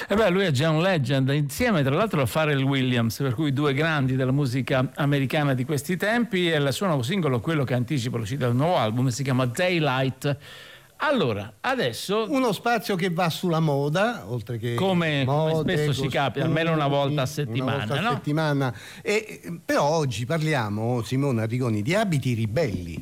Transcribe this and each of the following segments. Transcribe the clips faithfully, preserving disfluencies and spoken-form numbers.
E beh, lui è John Legend, insieme tra l'altro a Pharrell Williams, per cui due grandi della musica americana di questi tempi, e il suo nuovo singolo, quello che anticipa l'uscita del nuovo album, si chiama Daylight. Allora, adesso uno spazio che va sulla moda, oltre che come, mode, come spesso costumi, si capita, almeno una volta a settimana, una volta a no? settimana. E, però oggi parliamo, Simona Arrigoni, di abiti ribelli.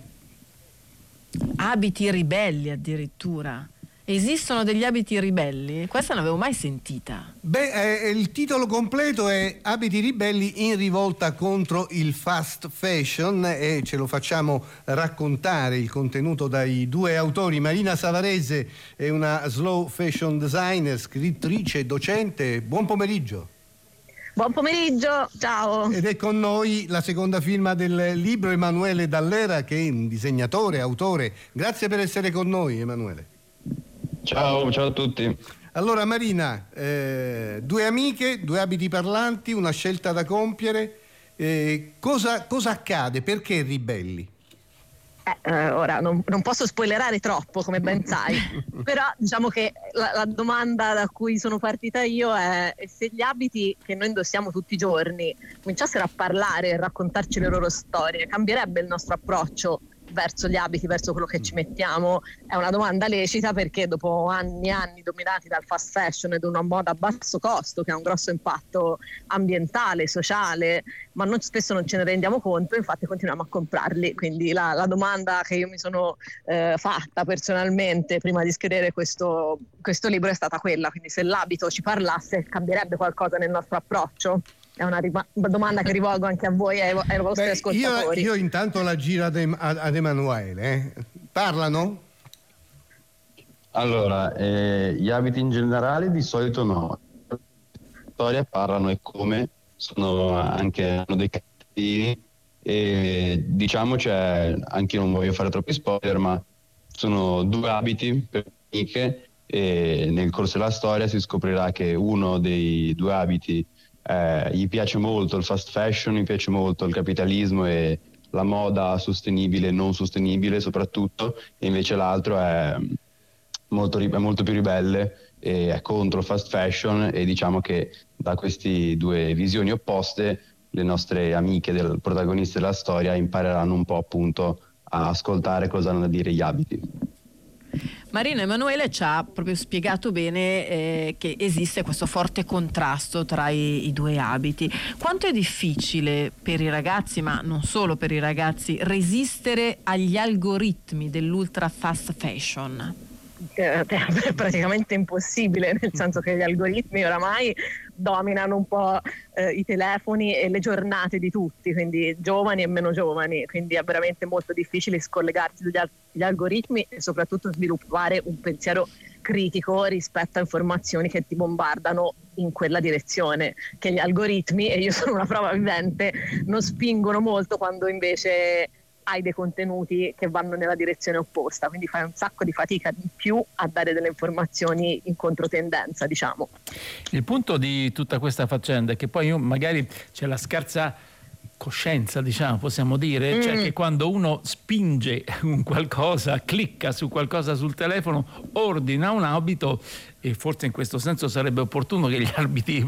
Abiti ribelli addirittura. Esistono degli abiti ribelli? Questa non l'avevo mai sentita. Beh, eh, il titolo completo è Abiti ribelli in rivolta contro il fast fashion, e ce lo facciamo raccontare il contenuto dai due autori. Marina Savarese è una slow fashion designer, scrittrice e docente. Buon pomeriggio. Buon pomeriggio, ciao. Ed è con noi la seconda firma del libro, Emanuele Dall'Era, che è un disegnatore, autore. Grazie per essere con noi, Emanuele. Ciao, ciao a tutti. Allora Marina, eh, due amiche, due abiti parlanti, una scelta da compiere. Eh, cosa, cosa accade? Perché ribelli? Eh, eh, ora non, non posso spoilerare troppo, come ben sai, però diciamo che la, la domanda da cui sono partita io è se gli abiti che noi indossiamo tutti i giorni cominciassero a parlare e raccontarci le loro storie, cambierebbe il nostro approccio verso gli abiti, verso quello che ci mettiamo? È una domanda lecita, perché dopo anni e anni dominati dal fast fashion ed una moda a basso costo che ha un grosso impatto ambientale, sociale, ma non, spesso non ce ne rendiamo conto, infatti continuiamo a comprarli. Quindi la, la domanda che io mi sono eh, fatta personalmente prima di scrivere questo, questo libro è stata quella: quindi se l'abito ci parlasse, cambierebbe qualcosa nel nostro approccio? È una rima- domanda che rivolgo anche a voi e ai, ai vostri Beh, ascoltatori. Io, io intanto la giro ad, em- ad Emanuele. Eh. Parlano? Allora, eh, gli abiti in generale di solito no. Le storie parlano e come, sono anche hanno dei cattivi, e diciamo c'è, anche non voglio fare troppi spoiler, ma sono due abiti per amiche, e nel corso della storia si scoprirà che uno dei due abiti Eh, gli piace molto il fast fashion, gli piace molto il capitalismo e la moda sostenibile e non sostenibile soprattutto, e invece l'altro è molto, è molto più ribelle e è contro il fast fashion, e diciamo che da queste due visioni opposte le nostre amiche del protagonista della storia impareranno un po' appunto a ascoltare cosa hanno da dire gli abiti. Marina, Emanuele ci ha proprio spiegato bene eh, che esiste questo forte contrasto tra i, i due abiti. Quanto è difficile per i ragazzi, ma non solo per i ragazzi, resistere agli algoritmi dell'ultra fast fashion? Eh, è praticamente impossibile, nel senso che gli algoritmi oramai dominano un po' eh, i telefoni e le giornate di tutti, quindi giovani e meno giovani, quindi è veramente molto difficile scollegarsi dagli al- gli algoritmi e soprattutto sviluppare un pensiero critico rispetto a informazioni che ti bombardano in quella direzione, che gli algoritmi, e io sono una prova vivente, non spingono molto quando invece hai dei contenuti che vanno nella direzione opposta, quindi fai un sacco di fatica di più a dare delle informazioni in controtendenza, diciamo. Il punto di tutta questa faccenda è che poi io, magari c'è la scarsa coscienza, diciamo, possiamo dire, mm. cioè che quando uno spinge un qualcosa, clicca su qualcosa sul telefono, ordina un abito, e forse in questo senso sarebbe opportuno che gli abiti